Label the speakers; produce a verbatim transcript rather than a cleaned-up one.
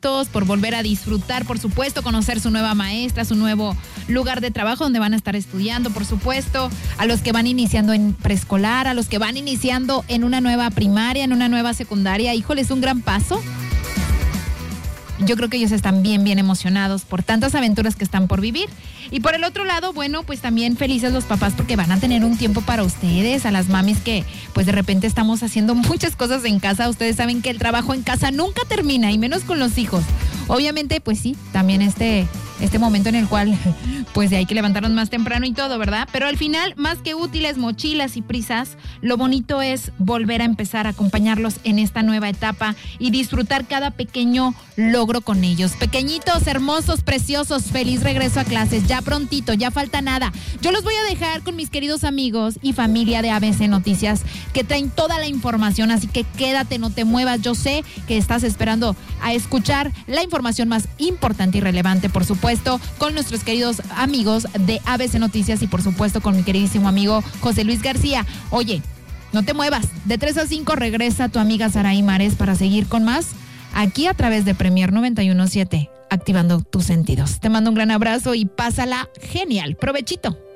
Speaker 1: listos, por volver a disfrutar, por supuesto, conocer su nueva maestra, su nuevo lugar de trabajo donde van a estar estudiando, por supuesto, a los que van iniciando en preescolar, a los que van iniciando en una nueva primaria, en una nueva secundaria. Híjole, es un gran paso. Yo creo que ellos están bien, bien emocionados por tantas aventuras que están por vivir. Y por el otro lado, bueno, pues también felices los papás porque van a tener un tiempo para ustedes, a las mamis que pues de repente estamos haciendo muchas cosas en casa. Ustedes saben que el trabajo en casa nunca termina, y menos con los hijos. Obviamente, pues sí, también este, este momento en el cual pues hay que levantarnos más temprano y todo, ¿verdad? Pero al final, más que útiles, mochilas y prisas, lo bonito es volver a empezar a acompañarlos en esta nueva etapa y disfrutar cada pequeño logro con ellos. Pequeñitos, hermosos, preciosos, feliz regreso a clases. Ya prontito, ya falta nada. Yo los voy a dejar con mis queridos amigos y familia de A B C Noticias que traen toda la información, así que quédate, no te muevas. Yo sé que estás esperando a escuchar la información más importante y relevante, por supuesto, con nuestros queridos amigos de A B C Noticias y por supuesto con mi queridísimo amigo José Luis García. Oye, no te muevas. De tres a cinco regresa tu amiga Saraí Mares para seguir con más aquí a través de Premier noventa y uno punto siete, activando tus sentidos. Te mando un gran abrazo y pásala genial. Provechito.